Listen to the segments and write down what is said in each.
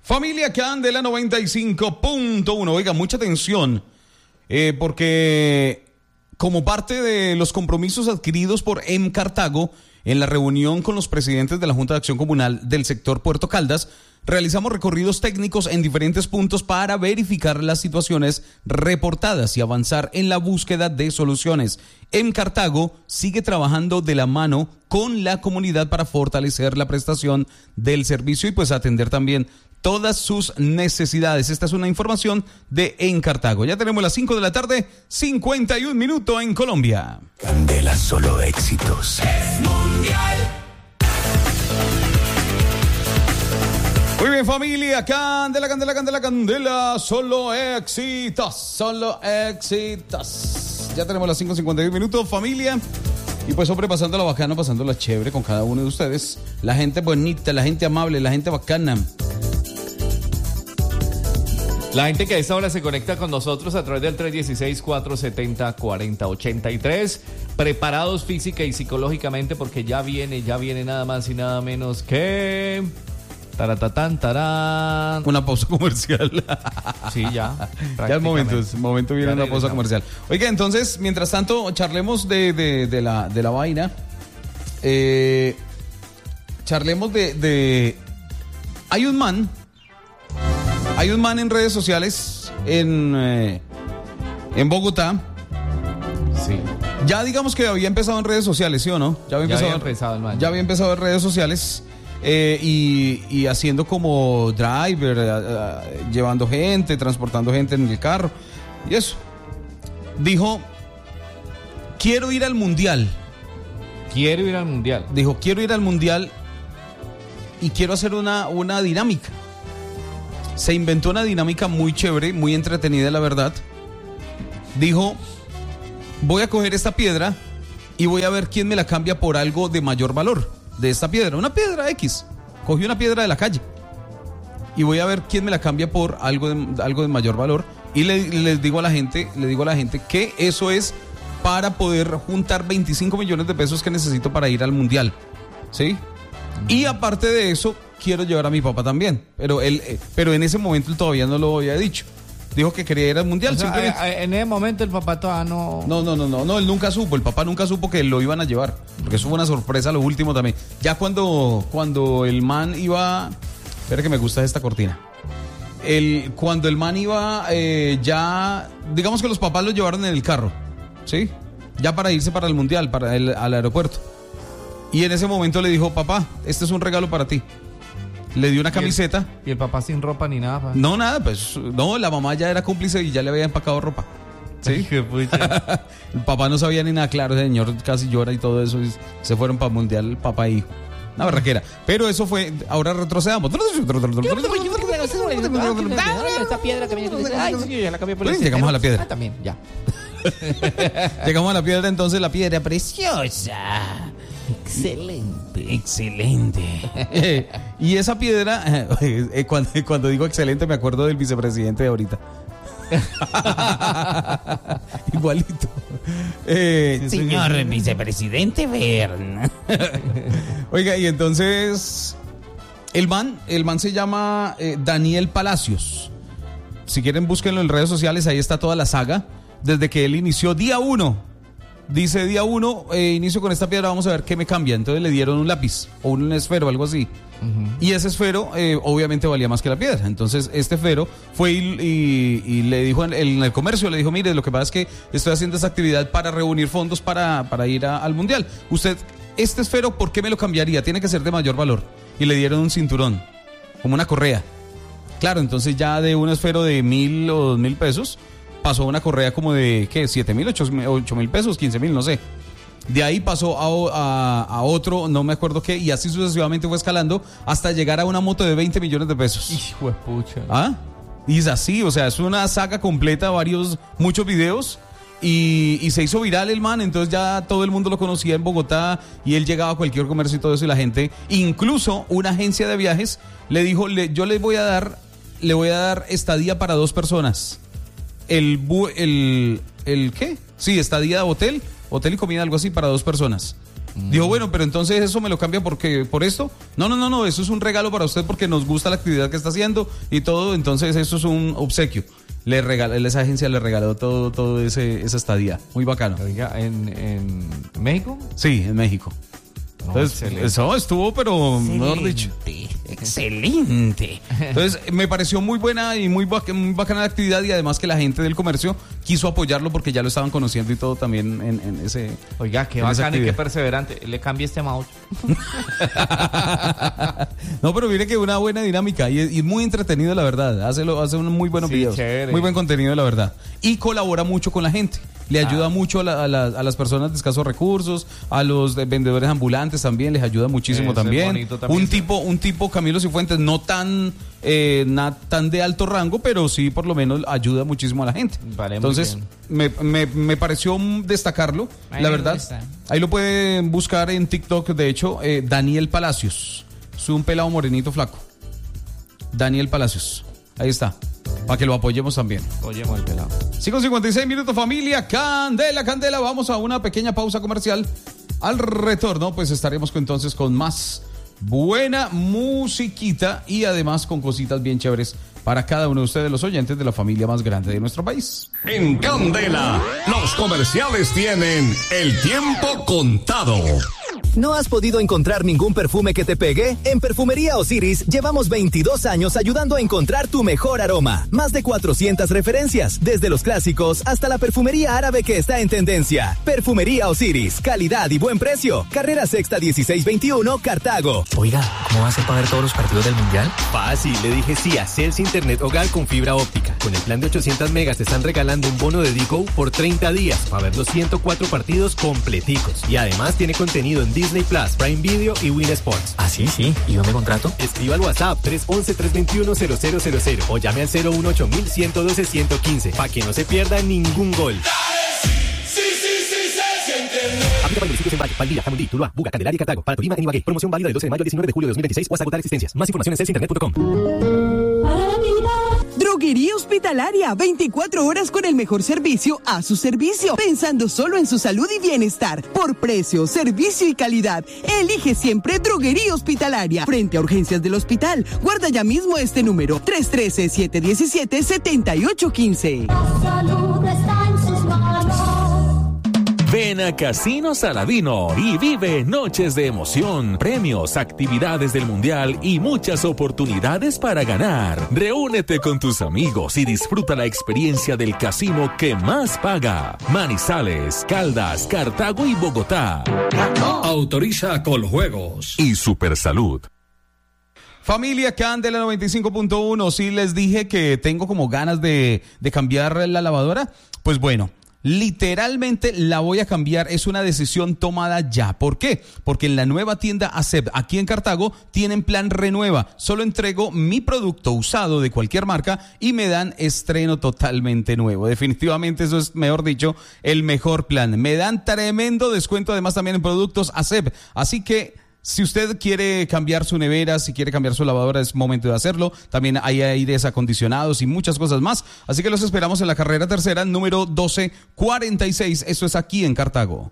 Familia Candela 95.1. Oiga, mucha atención, porque como parte de los compromisos adquiridos por Cartago en la reunión con los presidentes de la Junta de Acción Comunal del sector Puerto Caldas, realizamos recorridos técnicos en diferentes puntos para verificar las situaciones reportadas y avanzar en la búsqueda de soluciones. Cartago sigue trabajando de la mano con la comunidad para fortalecer la prestación del servicio y pues atender también todas sus necesidades. Esta es una información de Cartago. Ya tenemos las 5 de la tarde, 51 minutos en Colombia. Candela, solo éxitos. Es mundial. Muy bien, familia, Candela, Candela, Candela, Candela, solo éxitos, solo éxitos. Ya tenemos las 5:51 minutos, familia. Y pues, hombre, pasándola bacano, pasándola chévere con cada uno de ustedes. La gente bonita, la gente amable, la gente bacana. La gente que a esta hora se conecta con nosotros a través del 316-470-4083, preparados física y psicológicamente porque ya viene nada más y nada menos que... Taratatán, tarán. Una pausa comercial. Sí, ya. Ya es momento viene una pausa comercial. Oiga, entonces, mientras tanto, charlemos de la vaina. Charlemos de... Hay un man en redes sociales en Bogotá. Sí. Ya digamos que había empezado en redes sociales, ¿sí o no? Ya había empezado el man. Ya había empezado en redes sociales y haciendo como driver, llevando gente, transportando gente en el carro y eso. Dijo, quiero ir al mundial. Dijo, quiero ir al mundial y quiero hacer una dinámica. Se inventó una dinámica muy chévere, muy entretenida, la verdad. Dijo, voy a coger esta piedra y voy a ver quién me la cambia por algo de mayor valor de esta piedra. Una piedra X. Cogí una piedra de la calle y voy a ver quién me la cambia por algo de mayor valor. Y les digo a la gente que eso es para poder juntar 25 millones de pesos que necesito para ir al mundial. ¿Sí? Y aparte de eso, quiero llevar a mi papá también, pero en ese momento él todavía no lo había dicho. Dijo que quería ir al mundial. O sea, en ese momento el papá todavía no... No, él nunca supo, el papá nunca supo que lo iban a llevar, porque eso fue una sorpresa lo último también. Ya cuando el man iba... Espera que me gusta esta cortina. Cuando el man iba, ya... Digamos que los papás lo llevaron en el carro, ¿sí? Ya para irse para el mundial, al aeropuerto. Y en ese momento le dijo, papá, este es un regalo para ti. Le dio una camiseta. ¿Y el papá sin ropa ni nada? No, nada, pues no, la mamá ya era cómplice y ya le había empacado ropa. ¿Sí? El papá no sabía ni nada, claro, el señor casi llora y todo eso. Y se fueron para el mundial, el papá y hijo. Una barraquera. Pero eso fue, ahora retrocedamos. Esta piedra que viene. Ay, sí, ya la cambié por el... Llegamos a la piedra. También, ya. Llegamos a la piedra, entonces la piedra preciosa. Excelente. Y esa piedra, cuando digo excelente, me acuerdo del vicepresidente de ahorita. Igualito. Señor vicepresidente Bern. Oiga, y entonces el man se llama Daniel Palacios. Si quieren, búsquenlo en redes sociales, ahí está toda la saga. Desde que él inició día 1. Dice día 1, inicio con esta piedra, vamos a ver qué me cambia. Entonces le dieron un lápiz o un esfero, algo así. Uh-huh. Y ese esfero obviamente valía más que la piedra. Entonces este esfero fue y le dijo en el comercio, le dijo, mire, lo que pasa es que estoy haciendo esta actividad para reunir fondos para ir al mundial. Usted, este esfero, ¿por qué me lo cambiaría? Tiene que ser de mayor valor. Y le dieron un cinturón, como una correa. Claro, entonces ya de un esfero de 1,000 o 2,000 pesos... pasó a una correa como de, ¿qué? 7,000, 8,000 pesos, 15,000, no sé. De ahí pasó a otro, no me acuerdo qué, y así sucesivamente fue escalando hasta llegar a una moto de 20 millones de pesos. Hijo de pucha. ¿Ah? Y es así, o sea, es una saga completa, muchos videos, y se hizo viral el man, entonces ya todo el mundo lo conocía en Bogotá, y él llegaba a cualquier comercio y todo eso, y la gente, incluso una agencia de viajes, le dijo, yo le voy a dar estadía para 2 personas. ¿El qué? Sí, estadía de hotel y comida, algo así para 2 personas. Dijo, bueno, pero entonces eso me lo cambia por esto. No, eso es un regalo para usted porque nos gusta la actividad que está haciendo y todo, entonces eso es un obsequio. Esa agencia le regaló todo esa estadía. Muy bacano. Oiga, ¿en México? Sí, en México. Entonces, eso estuvo, pero mejor dicho. Excelente. Entonces, me pareció muy buena y muy bacana la actividad, y además que la gente del comercio quiso apoyarlo porque ya lo estaban conociendo y todo también en ese. Oiga, qué bacano y qué perseverante. Le cambié este mouse. No, pero mire que una buena dinámica y muy entretenido, la verdad. Hace unos muy buenos videos. Chévere. Muy buen contenido, la verdad. Y colabora mucho con la gente. Le ayuda mucho a las personas de escasos recursos, a los vendedores ambulantes también, les ayuda muchísimo también. Un tipo Camilo Cifuentes, no tan de alto rango, pero sí por lo menos ayuda muchísimo a la gente. Vale, entonces me pareció destacarlo, la verdad. Ahí lo pueden buscar en TikTok, de hecho, Daniel Palacios. Es un pelado morenito flaco. Daniel Palacios. Ahí está. Para que lo apoyemos también. Apoyemos el pelado. 5:56 minutos, familia. Candela. Vamos a una pequeña pausa comercial. Al retorno, pues estaremos entonces con más buena musiquita y además con cositas bien chéveres para cada uno de ustedes, los oyentes de la familia más grande de nuestro país. En Candela, los comerciales tienen el tiempo contado. ¿No has podido encontrar ningún perfume que te pegue? En Perfumería Osiris llevamos 22 años ayudando a encontrar tu mejor aroma. Más de 400 referencias, desde los clásicos hasta la perfumería árabe que está en tendencia. Perfumería Osiris, calidad y buen precio. Carrera Sexta 1621, Cartago. Oiga, ¿cómo va a ser para ver todos los partidos del Mundial? Fácil, le dije sí a Celsi Internet Hogar con fibra óptica. Con el plan de 800 megas te están regalando un bono de Digo por 30 días para ver los 104 partidos completicos. Y además tiene contenido en Disney Plus, Prime Video y Win Sports. Ah, sí. ¿Y dónde contrato? Escriba al WhatsApp 311-321-0000 o llame al 018-112-115 para que no se pierda ningún gol. Sí, se siente. Aplica para municipios en Valle, Valdivia, Jamundí, Tuluá, Buga, Candelaria y Cartago. Para Tolima en Ibagué. Promoción válida del 12 de mayo al 19 de julio de 2026 o hasta agotar existencias. Más información en celsinternet.com. Droguería Hospitalaria, 24 horas con el mejor servicio a su servicio, pensando solo en su salud y bienestar. Por precio, servicio y calidad, elige siempre Droguería Hospitalaria. Frente a urgencias del hospital, guarda ya mismo este número, 313-717-7815. La salud está en sus manos. Ven a Casino Saladino y vive noches de emoción, premios, actividades del Mundial y muchas oportunidades para ganar. Reúnete con tus amigos y disfruta la experiencia del casino que más paga. Manizales, Caldas, Cartago y Bogotá. Autoriza Coljuegos Y Supersalud. Familia Candela 95.1, sí les dije que tengo como ganas de cambiar la lavadora. Pues bueno, literalmente la voy a cambiar, es una decisión tomada ya. ¿Por qué? Porque en la nueva tienda ASEP aquí en Cartago tienen plan renueva. Solo entrego mi producto usado de cualquier marca y me dan estreno totalmente nuevo. Definitivamente eso es, mejor dicho, el mejor plan. Me dan tremendo descuento además también en productos ASEP. Así que si usted quiere cambiar su nevera, si quiere cambiar su lavadora, es momento de hacerlo. También hay aires acondicionados y muchas cosas más. Así que los esperamos en la carrera tercera, número 1246. Esto es aquí en Cartago.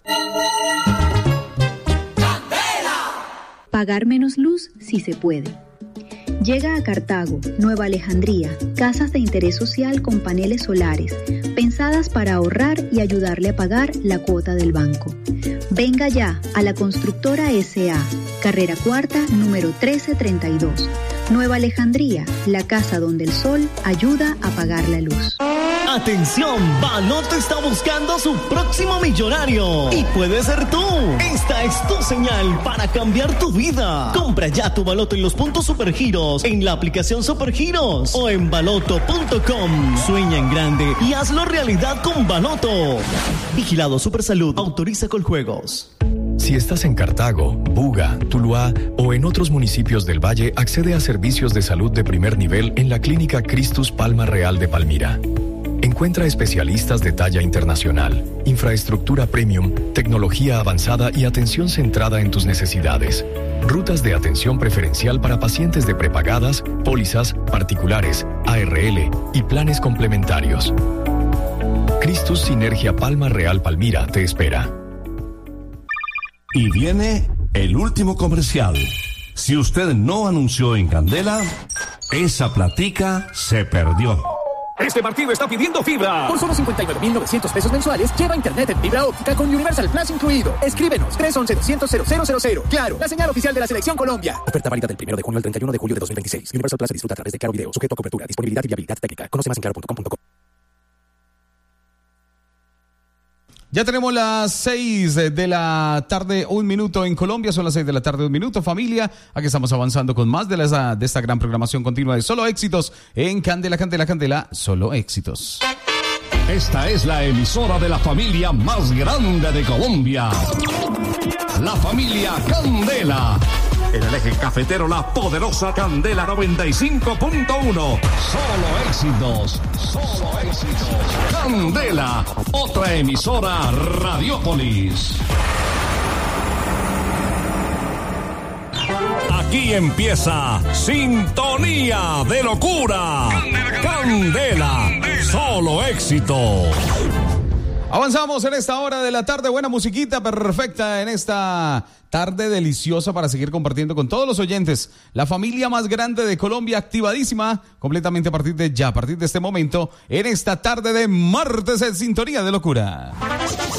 Pagar menos luz si se puede. Llega a Cartago, Nueva Alejandría, casas de interés social con paneles solares, pensadas para ahorrar y ayudarle a pagar la cuota del banco. Venga ya a la Constructora S.A., carrera cuarta, número 1332. Nueva Alejandría, la casa donde el sol ayuda a pagar la luz. ¡Atención! Baloto está buscando a su próximo millonario. Y puede ser tú. Esta es tu señal para cambiar tu vida. Compra ya tu baloto en los puntos Supergiros, en la aplicación Supergiros o en baloto.com. Sueña en grande y hazlo realidad con Baloto. Vigilado Supersalud. Autoriza Coljuegos. Si estás en Cartago, Buga, Tuluá o en otros municipios del Valle, accede a servicios de salud de primer nivel en la Clínica Cristus Palma Real de Palmira. Encuentra especialistas de talla internacional, infraestructura premium, tecnología avanzada y atención centrada en tus necesidades. Rutas de atención preferencial para pacientes de prepagadas, pólizas, particulares, ARL y planes complementarios. Cristus Sinergia Palma Real Palmira te espera. Y viene el último comercial. Si usted no anunció en Candela, esa platica se perdió. Este partido está pidiendo fibra. Por solo 59.900 pesos mensuales, lleva internet en fibra óptica con Universal Plus incluido. Escríbenos 311-200-0000. Claro, la señal oficial de la Selección Colombia. Oferta válida del 1 de junio al 31 de julio de 2026. Universal Plus se disfruta a través de Claro Video. Sujeto a cobertura, disponibilidad y viabilidad técnica. Conoce más en claro.com.co. Ya tenemos las 6 de la tarde, 1 minuto en Colombia. Son las 6 de la tarde, 1 minuto, familia. Aquí estamos avanzando con más de esta gran programación continua de Solo Éxitos en Candela, Candela, Candela, Solo Éxitos. Esta es la emisora de la familia más grande de Colombia. La familia Candela. En el eje cafetero, la poderosa Candela 95.1. Solo éxitos. Solo éxitos. Candela, otra emisora Radiópolis. Aquí empieza Sintonía de Locura. Candela, solo éxitos. Avanzamos en esta hora de la tarde, buena musiquita perfecta en esta tarde deliciosa para seguir compartiendo con todos los oyentes. La familia más grande de Colombia, activadísima completamente a partir de este momento, en esta tarde de martes en Sintonía de Locura.